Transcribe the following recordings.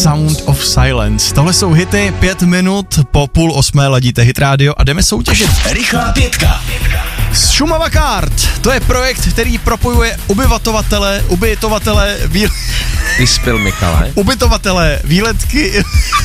Sound of Silence. Tohle jsou hity, 5 minut po 7:30 ladíte Hit Radio a jdeme soutěžit. Rychlá pětka. Z Šumava Kart. To je projekt, který propojuje ubytovatele, výletky.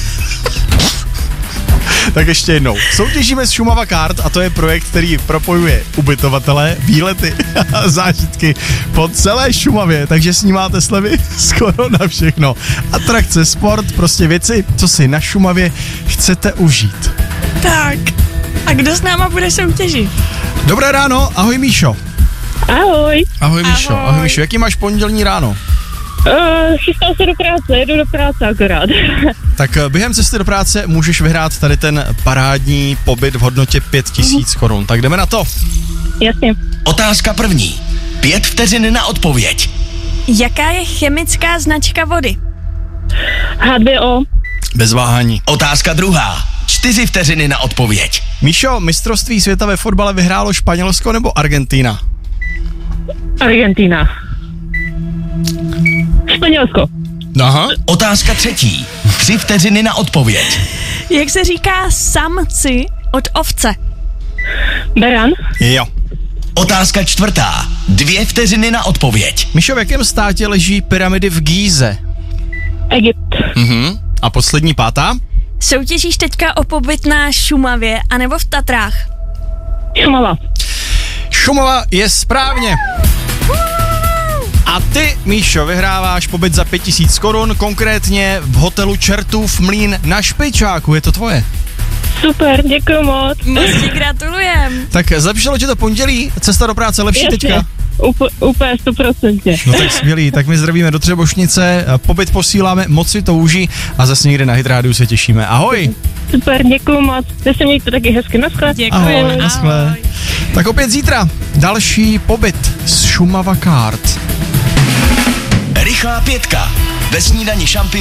Tak ještě jednou. Soutěžíme s Šumava Kart a to je projekt, který propojuje ubytovatele, výlety a zážitky po celé Šumavě, takže s ní máte slevy skoro na všechno. Atrakce, sport, prostě věci, co si na Šumavě chcete užít. Tak, a kdo s náma bude soutěžit? Dobré ráno, ahoj Míšo. Ahoj. Ahoj Míšo, ahoj Míšo, jaký máš pondělní ráno? Chystám se do práce, jedu do práce akorát. Tak během cesty do práce můžeš vyhrát tady ten parádní pobyt v hodnotě 5 000 korun. Tak jdeme na to. Jasně. Otázka první. 5 vteřin na odpověď. Jaká je chemická značka vody? H2O. Bez váhání. Otázka druhá. 4 vteřiny na odpověď. Míšo, mistrovství světa ve fotbale vyhrálo Španělsko nebo Argentina? Argentina. Španělsko. Aha. Otázka třetí. 3 vteřiny na odpověď. Jak se říká samci od ovce? Beran. Jo. Otázka čtvrtá. 2 vteřiny na odpověď. Míšo, v jakém státě leží pyramidy v Gíze? Egypt. A poslední pátá? Soutěžíš teďka o pobyt na Šumavě anebo v Tatrách? Šumava. Šumava je správně. A ty, Míšo, vyhráváš pobyt za 5 000 korun, konkrétně v hotelu Čertův mlýn na Špičáku, je to tvoje. Super, děkuju moc. Moc ti gratulujem. Tak zlepšilo ti to pondělí? Cesta do práce lepší Jasně. teďka? Úplně 100%. No tak skvělý, tak my zdravíme do Třebošnice, pobyt posíláme, moc si to užij a zase někde na Hit Radio se těšíme. Ahoj! Super, děkuju moc. Vy se mějte taky hezky, naschle. Ahoj, naschle. Tak opět zítra další pobyt z Šumava Kart. Rychlá pětka. Ve snídani šampion.